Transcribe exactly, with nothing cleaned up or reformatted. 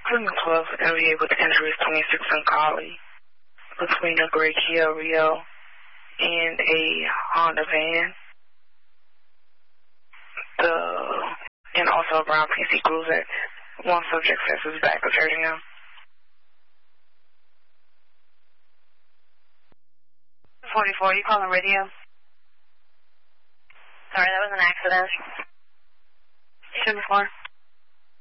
Plymouth twelve N V A with injuries twenty-six in Cali between a gray Kia Rio and a Honda van. The and also a brown P C Cruiser. One subject says his back is hurting him. forty-four, you calling radio? Sorry, that was an accident. seventy-four.